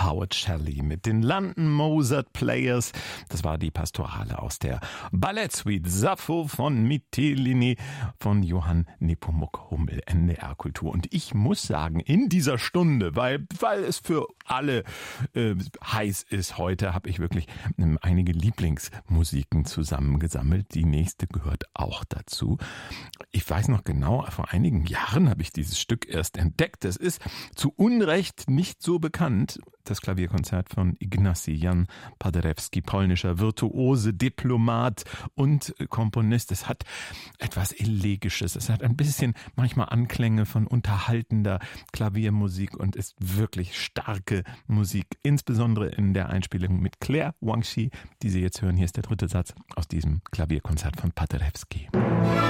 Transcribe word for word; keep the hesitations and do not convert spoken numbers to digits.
Howard Shelley mit den London Mozart Players. Das war die Pastorale aus der Ballettsuite Sappho von Mytilene von Johann Nepomuk Hummel, N D R Kultur. Und ich muss sagen, in dieser Stunde, weil, weil es für alle äh, heiß ist heute, habe ich wirklich ähm, einige Lieblingsmusiken zusammengesammelt. Die nächste gehört auch dazu. Ich weiß noch genau, vor einigen Jahren habe ich dieses Stück erst entdeckt. Es ist zu Unrecht nicht so bekannt. Das Klavierkonzert von Ignacy Jan Paderewski, polnischer Virtuose, Diplomat und Komponist. Es hat etwas Elegisches. Es hat ein bisschen manchmal Anklänge von unterhaltender Klaviermusik und ist wirklich starke Musik. Insbesondere in der Einspielung mit Claire Wangxi, die Sie jetzt hören. Hier ist der dritte Satz aus diesem Klavierkonzert von Paderewski.